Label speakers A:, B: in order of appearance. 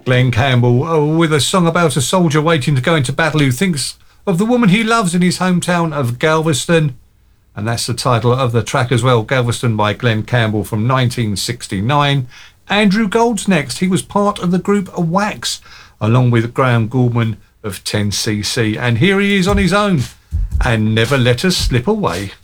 A: Glenn Campbell with a song about a soldier waiting to go into battle who thinks of the woman he loves in his hometown of Galveston. And that's the title of the track as well, Galveston by Glenn Campbell from 1969. Andrew Gold's next. He was part of the group Wax, along with Graham Gouldman of 10cc. And here he is on his own, and Never Let Us Slip Away.